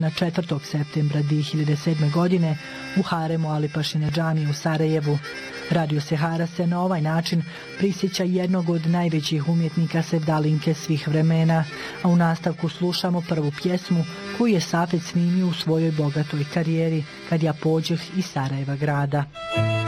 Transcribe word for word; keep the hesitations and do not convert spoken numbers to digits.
četvrtog septembra dvije hiljade sedme. godine u haremu Alipašine džamije u Sarajevu. Radio Sehara se na ovaj način prisjeća jednog od najvećih umjetnika sevdalinke svih vremena, a u nastavku slušamo prvu pjesmu koju je Safet snimio u svojoj bogatoj karijeri, Kad ja pođeh iz Sarajeva grada.